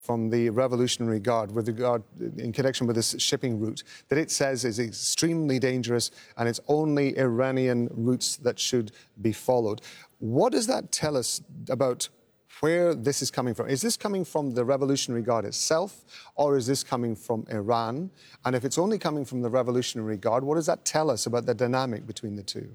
from the Revolutionary Guard in connection with this shipping route that it says is extremely dangerous and it's only Iranian routes that should be followed. What does that tell us about where this is coming from? Is this coming from the Revolutionary Guard itself, or is this coming from Iran? And if it's only coming from the Revolutionary Guard, what does that tell us about the dynamic between the two?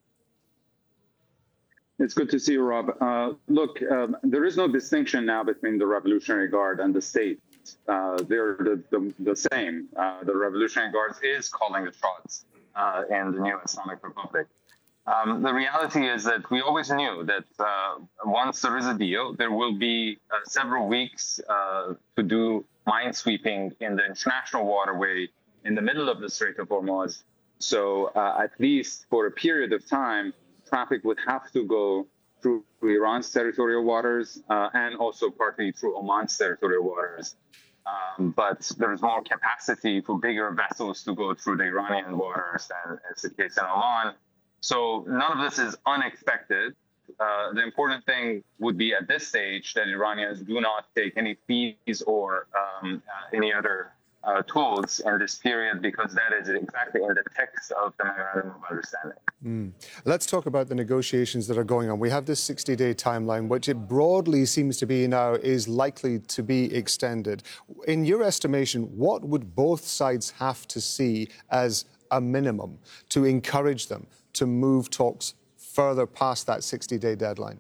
It's good to see you, Rob. Look, there is no distinction now between the Revolutionary Guard and the state. They're the same. The Revolutionary Guard is calling the shots in the new Islamic Republic. The reality is that we always knew that once there is a deal, there will be several weeks to do minesweeping in the international waterway in the middle of the Strait of Hormuz. So at least for a period of time, traffic would have to go through Iran's territorial waters and also partly through Oman's territorial waters. But there's more capacity for bigger vessels to go through the Iranian waters than is the case in Oman. So none of this is unexpected. The important thing would be at this stage that Iranians do not take any fees or any other tools in this period, because that is exactly in the text of the Memorandum of Understanding. Let's talk about the negotiations that are going on. We have this 60-day timeline, which it broadly seems to be now is likely to be extended. In your estimation, what would both sides have to see as a minimum to encourage them to move talks further past that 60-day deadline?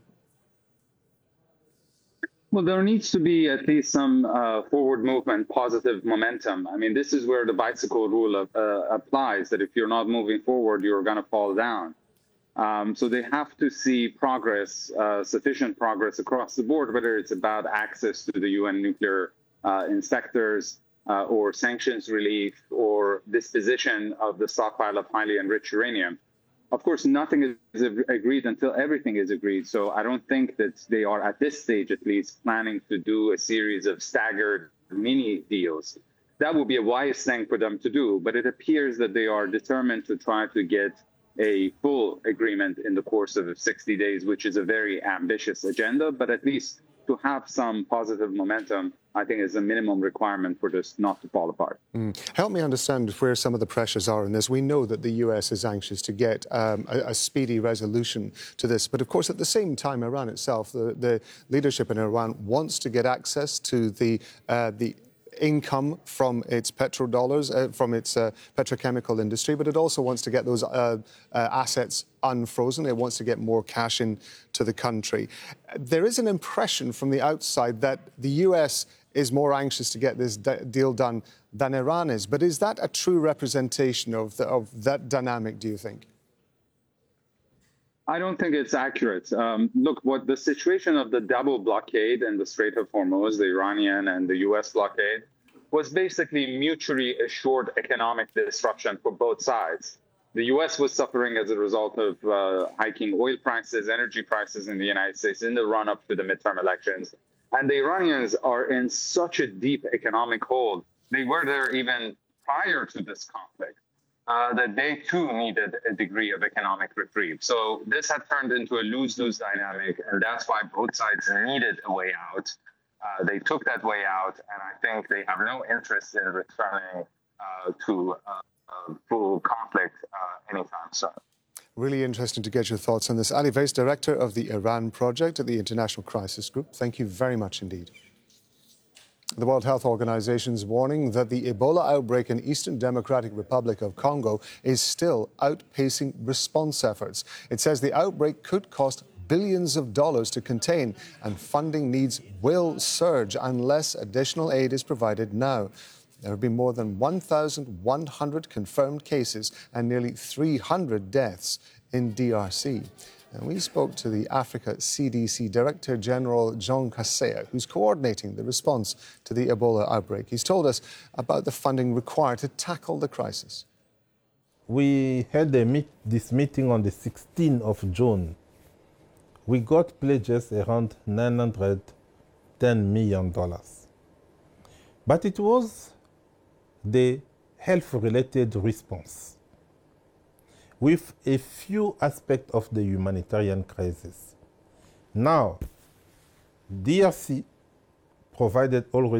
Well, there needs to be at least some forward movement, positive momentum. I mean, this is where the bicycle rule applies, that if you're not moving forward, you're going to fall down. So they have to see progress, sufficient progress across the board, whether it's about access to the UN nuclear inspectors or sanctions relief or disposition of the stockpile of highly enriched uranium. Of course, nothing is agreed until everything is agreed. So I don't think that they are, at this stage at least, planning to do a series of staggered mini deals. That would be a wise thing for them to do. But it appears that they are determined to try to get a full agreement in the course of 60 days, which is a very ambitious agenda. But at least to have some positive momentum, I think, is a minimum requirement for this not to fall apart. Help me understand where some of the pressures are in this. We know that the US is anxious to get a speedy resolution to this. But of course, at the same time, Iran itself, the leadership in Iran wants to get access to the income from its petrodollars, from its petrochemical industry, but it also wants to get those assets unfrozen. It wants to get more cash into the country. There is an impression from the outside that the US is more anxious to get this deal done than Iran is. But is that a true representation of that dynamic, do you think? I don't think it's accurate. Look, what the situation of the double blockade in the Strait of Hormuz, the Iranian and the US blockade, was basically mutually assured economic disruption for both sides. The US was suffering as a result of hiking oil prices, energy prices in the United States in the run-up to the midterm elections. And the Iranians are in such a deep economic hole. They were there even prior to this conflict. That they too needed a degree of economic reprieve. So this had turned into a lose-lose dynamic, and that's why both sides needed a way out. They took that way out, and I think they have no interest in returning to full conflict anytime soon. Really interesting to get your thoughts on this. Ali Weiss, Director of the Iran Project at the International Crisis Group. Thank you very much indeed. The World Health Organization's warning that the Ebola outbreak in Eastern Democratic Republic of Congo is still outpacing response efforts. It says the outbreak could cost billions of dollars to contain, and funding needs will surge unless additional aid is provided now. There have been more than 1,100 confirmed cases and nearly 300 deaths in DRC. And we spoke to the Africa CDC Director General Jean Kaseya, who's coordinating the response to the Ebola outbreak. He's told us about the funding required to tackle the crisis. We had this meeting on the 16th of June. We got pledges around $910 million. But it was the health-related response, with a few aspects of the humanitarian crisis. Now, DRC provided already